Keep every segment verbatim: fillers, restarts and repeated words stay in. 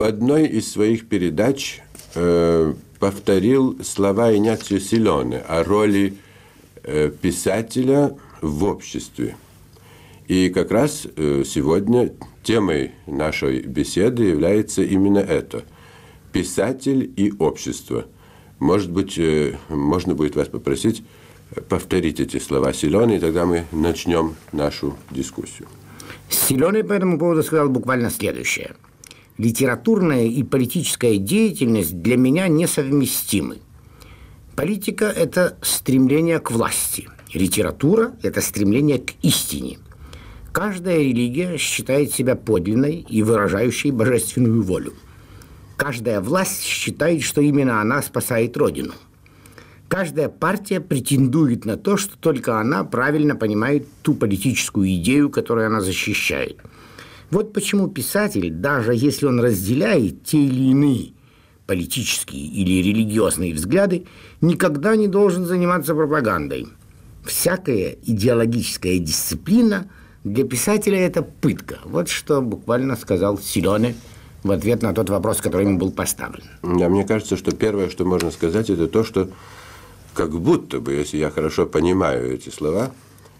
В одной из своих передач э, повторил слова Игнацио Силоне о роли э, писателя в обществе. И как раз э, сегодня темой нашей беседы является именно это – писатель и общество. Может быть, э, можно будет вас попросить повторить эти слова Силоне, и тогда мы начнем нашу дискуссию. Силоне по этому поводу сказал буквально следующее. Литературная и политическая деятельность для меня несовместимы. Политика – это стремление к власти. Литература – это стремление к истине. Каждая религия считает себя подлинной и выражающей божественную волю. Каждая власть считает, что именно она спасает Родину. Каждая партия претендует на то, что только она правильно понимает ту политическую идею, которую она защищает. Вот почему писатель, даже если он разделяет те или иные политические или религиозные взгляды, никогда не должен заниматься пропагандой. Всякая идеологическая дисциплина для писателя – это пытка. Вот что буквально сказал Силоне в ответ на тот вопрос, который ему был поставлен. Да, мне кажется, что первое, что можно сказать, это то, что как будто бы, если я хорошо понимаю эти слова,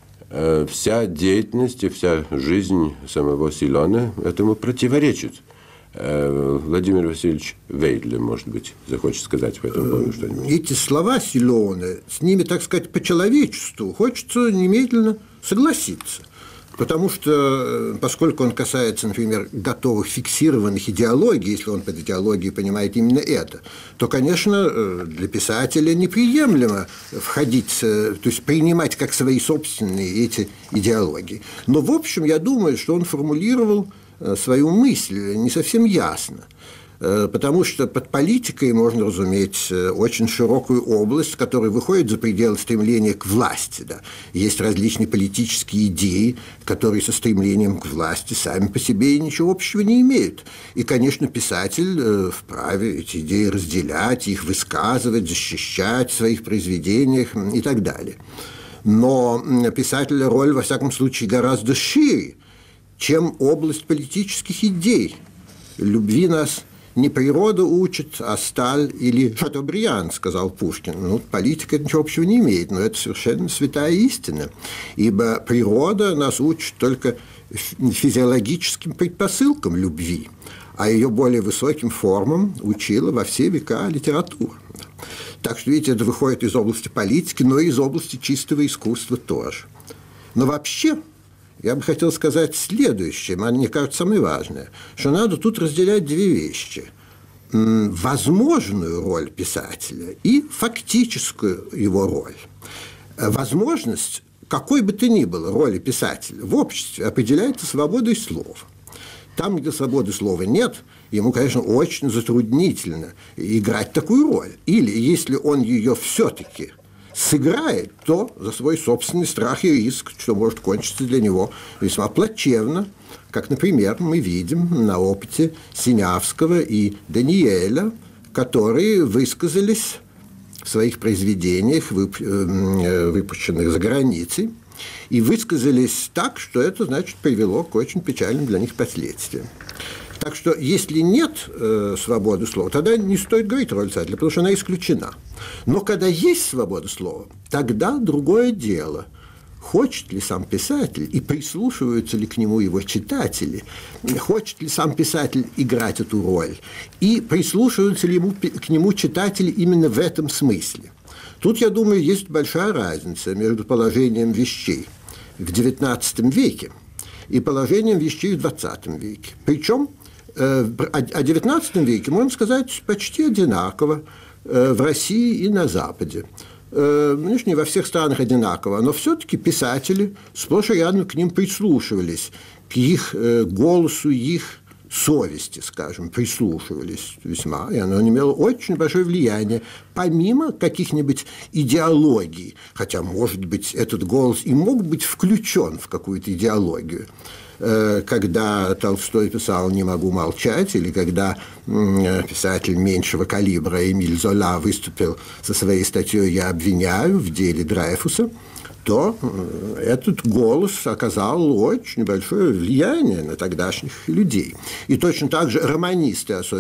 вся деятельность и вся жизнь самого Силоне этому противоречит. Владимир Васильевич Вейдле, может быть, захочет сказать по этому поводу что-нибудь. Эти слова Силоне, с ними, так сказать, по человечеству хочется немедленно согласиться. Потому что, поскольку он касается, например, готовых фиксированных идеологий, если он под идеологией понимает именно это, то, конечно, для писателя неприемлемо входить, то есть принимать как свои собственные эти идеологии. Но, в общем, я думаю, что он формулировал свою мысль не совсем ясно. Потому что под политикой можно разуметь очень широкую область, которая выходит за пределы стремления к власти. Да. Есть различные политические идеи, которые со стремлением к власти сами по себе ничего общего не имеют. И, конечно, писатель вправе эти идеи разделять, их высказывать, защищать в своих произведениях и так далее. Но писателя роль, во всяком случае, гораздо шире, чем область политических идей. Любви нас не природа учит, а сталь или Шатобриан, сказал Пушкин. Ну, политика ничего общего не имеет, но это совершенно святая истина. Ибо природа нас учит только физиологическим предпосылкам любви, а ее более высоким формам учила во все века литература. Так что, видите, это выходит из области политики, но и из области чистого искусства тоже. Но вообще я бы хотел сказать следующее, мне кажется, самое важное, что надо тут разделять две вещи. Возможную роль писателя и фактическую его роль. Возможность, какой бы то ни было роли писателя в обществе, определяется свободой слова. Там, где свободы слова нет, ему, конечно, очень затруднительно играть такую роль. Или, если он ее все-таки сыграет, то за свой собственный страх и риск, что может кончиться для него весьма плачевно, как, например, мы видим на опыте Синявского и Даниэля, которые высказались в своих произведениях, выпущенных за границей, и высказались так, что это, значит, привело к очень печальным для них последствиям. Так что, если нет э, свободы слова, тогда не стоит говорить о роли писателя, потому что она исключена. Но когда есть свобода слова, тогда другое дело. Хочет ли сам писатель и прислушиваются ли к нему его читатели, хочет ли сам писатель играть эту роль, и прислушиваются ли ему, к нему читатели именно в этом смысле. Тут, я думаю, есть большая разница между положением вещей в девятнадцатом веке и положением вещей в двадцатом веке. Причем о девятнадцатом веке, можно сказать, почти одинаково в России и на Западе. Конечно, не во всех странах одинаково, но все-таки писатели сплошь и рядом к ним прислушивались, к их голосу, их совести, скажем, прислушивались весьма, и оно имело очень большое влияние, помимо каких-нибудь идеологий, хотя, может быть, этот голос и мог быть включен в какую-то идеологию. Когда Толстой писал «Не могу молчать», или когда писатель меньшего калибра Эмиль Зола выступил со своей статьей «Я обвиняю» в деле Дрейфуса, то этот голос оказал очень большое влияние на тогдашних людей. И точно так же романисты, особенно